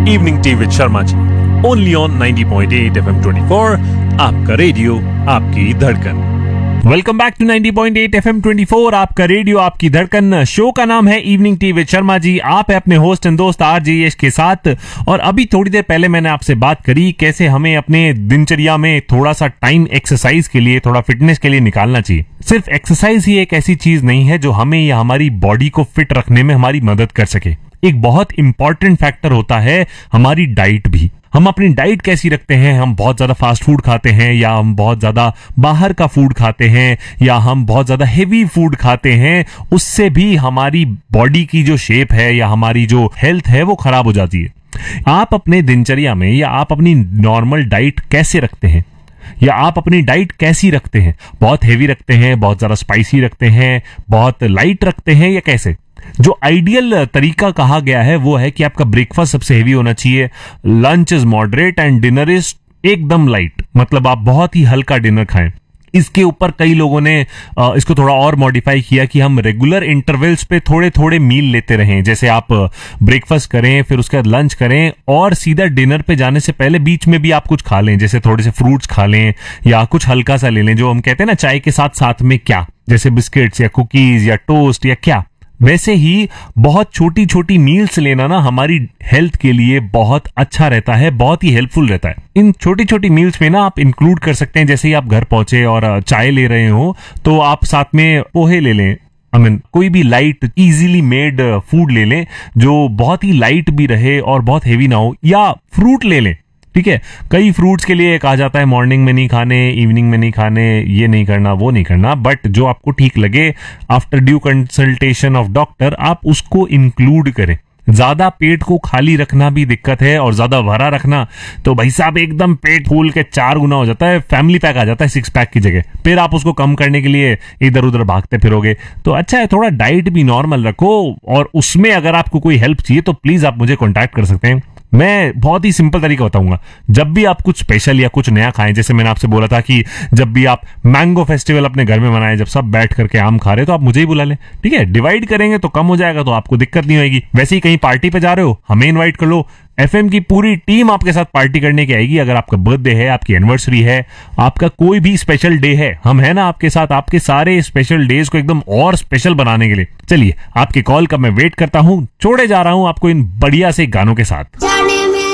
Evening tea with Sharma ji, only on 90.8 FM 24, आपका radio आपकी धड़कन। वेलकम बैक टू 90.8 FM 24, आपका रेडियो आपकी धड़कन। शो का नाम है evening tea with Sharma ji. आप है अपने होस्ट एंड दोस्त आरजे यश के साथ। और अभी थोड़ी देर पहले मैंने आपसे बात करी कैसे हमें अपने दिनचर्या में थोड़ा सा टाइम एक्सरसाइज के लिए, थोड़ा फिटनेस के लिए निकालना चाहिए। सिर्फ एक्सरसाइज ही एक ऐसी चीज नहीं है जो हमें या हमारी बॉडी को फिट रखने में हमारी मदद कर सके। एक बहुत इंपॉर्टेंट फैक्टर होता है हमारी डाइट भी। हम अपनी डाइट कैसी रखते हैं, हम बहुत ज्यादा फास्ट फूड खाते हैं या हम बहुत ज्यादा बाहर का फूड खाते हैं या हम बहुत ज्यादा हेवी फूड खाते हैं, उससे भी हमारी बॉडी की जो शेप है या हमारी जो हेल्थ है वो खराब हो जाती है। आप अपने दिनचर्या में या आप अपनी नॉर्मल डाइट कैसे रखते हैं, या आप अपनी डाइट कैसी रखते हैं? बहुत हेवी रखते हैं, बहुत ज्यादा स्पाइसी रखते हैं, बहुत लाइट रखते हैं, या कैसे? जो आइडियल तरीका कहा गया है वो है कि आपका ब्रेकफास्ट सबसे हेवी होना चाहिए, lunch is moderate and dinner is एकदम लाइट। मतलब आप बहुत ही हल्का डिनर खाएं। इसके ऊपर कई लोगों ने इसको थोड़ा और मॉडिफाई किया कि हम रेगुलर इंटरवल्स पे थोड़े थोड़े मील लेते रहें। जैसे आप ब्रेकफास्ट करें, फिर उसके बाद लंच करें और सीधा डिनर पे जाने से पहले बीच में भी आप कुछ खा लें, जैसे थोड़े से फ्रूट्स खा लें या कुछ हल्का सा ले लें, जो हम कहते हैं ना चाय के साथ साथ में क्या, जैसे बिस्किट्स या कुकीज या टोस्ट या क्या। वैसे ही बहुत छोटी छोटी मील्स लेना ना हमारी हेल्थ के लिए बहुत अच्छा रहता है, बहुत ही हेल्पफुल रहता है। इन छोटी छोटी मील्स में ना आप इंक्लूड कर सकते हैं, जैसे ही आप घर पहुंचे और चाय ले रहे हो तो आप साथ में पोहे ले लें। कोई भी लाइट इजीली मेड फूड ले लें जो बहुत ही लाइट भी रहे और बहुत हेवी ना हो, या फ्रूट ले लें। ठीक है, कई फ्रूट्स के लिए कहा जाता है मॉर्निंग में नहीं खाने, इवनिंग में नहीं खाने, ये नहीं करना, वो नहीं करना, बट जो आपको ठीक लगे after due consultation of doctor आप उसको इंक्लूड करें। ज्यादा पेट को खाली रखना भी दिक्कत है और ज्यादा भरा रखना तो भाई साहब एकदम पेट फूल के 4 गुना हो जाता है, फैमिली पैक आ जाता है 6 पैक की जगह। फिर आप उसको कम करने के लिए इधर उधर भागते फिरोगे। तो अच्छा है थोड़ा डाइट भी नॉर्मल रखो, और उसमें अगर आपको कोई हेल्प चाहिए तो प्लीज आप मुझे कॉन्टैक्ट कर सकते हैं। मैं बहुत ही सिंपल तरीका बताऊंगा। जब भी आप कुछ स्पेशल या कुछ नया खाएं, जैसे मैंने आपसे बोला था कि जब भी आप मैंगो फेस्टिवल अपने घर में मनाएं, जब सब बैठ करके आम खा रहे हो तो आप मुझे ही बुला लें। ठीक है, डिवाइड करेंगे तो कम हो जाएगा, तो आपको दिक्कत नहीं होगी। वैसे ही कहीं पार्टी पे जा रहे हो, हमें इन्वाइट कर लो, एफएम की पूरी टीम आपके साथ पार्टी करने की आएगी। अगर आपका बर्थडे है, आपकी एनिवर्सरी है, आपका कोई भी स्पेशल डे है, हम है ना आपके साथ, आपके सारे स्पेशल डेज को एकदम और स्पेशल बनाने के लिए। चलिए आपके कॉल का मैं वेट करता हूं, छोड़े जा रहा हूं आपको इन बढ़िया से गानों के साथ।